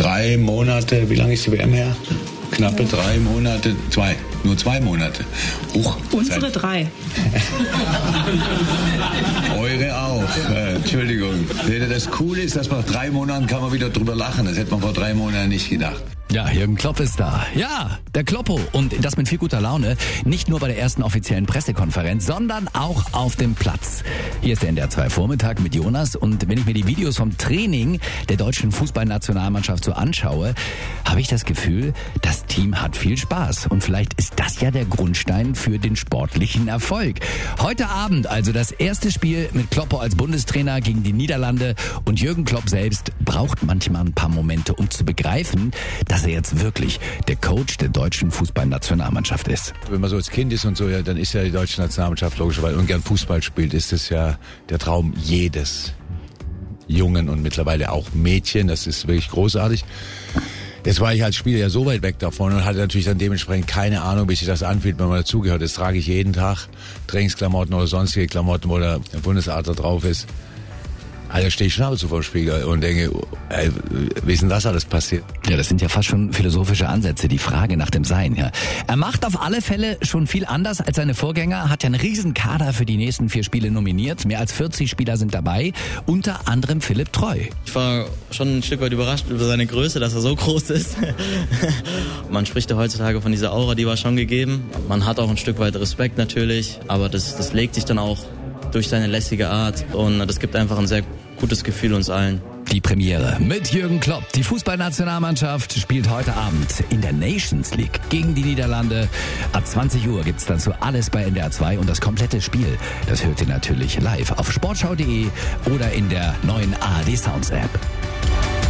3 Monate, wie lange ist die WM her? Knappe 3 Monate, nur 2 Monate. Unsere 3. Eure auch, Entschuldigung. Das Coole ist, dass man nach 3 Monaten kann man wieder drüber lachen. Das hätte man vor 3 Monaten nicht gedacht. Ja, Jürgen Klopp ist da. Ja, der Kloppo. Und das mit viel guter Laune. Nicht nur bei der ersten offiziellen Pressekonferenz, sondern auch auf dem Platz. Hier ist der NDR 2 Vormittag mit Jonas. Und wenn ich mir die Videos vom Training der deutschen Fußballnationalmannschaft so anschaue, habe ich das Gefühl, das Team hat viel Spaß. Und vielleicht ist das ja der Grundstein für den sportlichen Erfolg. Heute Abend also das erste Spiel mit Kloppo als Bundestrainer gegen die Niederlande. Und Jürgen Klopp selbst braucht manchmal ein paar Momente, um zu begreifen, dass er jetzt wirklich der Coach der deutschen Fußballnationalmannschaft ist. Wenn man so als Kind ist und so, ja, dann ist ja die deutsche Nationalmannschaft logischerweise und gern Fußball spielt, ist es ja der Traum jedes Jungen und mittlerweile auch Mädchen. Das ist wirklich großartig. Jetzt war ich als Spieler ja so weit weg davon und hatte natürlich dann dementsprechend keine Ahnung, wie sich das anfühlt, wenn man dazugehört. Das trage ich jeden Tag, Trainingsklamotten oder sonstige Klamotten, wo der Bundesadler drauf ist. Also stehe ich schon ab und zu vor dem Spiegel und denke, wie ist denn das alles passiert? Ja, das sind ja fast schon philosophische Ansätze, die Frage nach dem Sein. Ja. Er macht auf alle Fälle schon viel anders als seine Vorgänger, hat ja einen riesen Kader für die nächsten 4 Spiele nominiert. Mehr als 40 Spieler sind dabei, unter anderem Philipp Treu. Ich war schon ein Stück weit überrascht über seine Größe, dass er so groß ist. Man spricht ja heutzutage von dieser Aura, die war schon gegeben. Man hat auch ein Stück weit Respekt natürlich, aber das legt sich dann auch durch seine lässige Art und das gibt einfach ein sehr gutes Gefühl uns allen. Die Premiere mit Jürgen Klopp. Die Fußballnationalmannschaft spielt heute Abend in der Nations League gegen die Niederlande. Ab 20 Uhr gibt's dazu alles bei NDR 2 und das komplette Spiel, das hört ihr natürlich live auf sportschau.de oder in der neuen ARD Sounds App.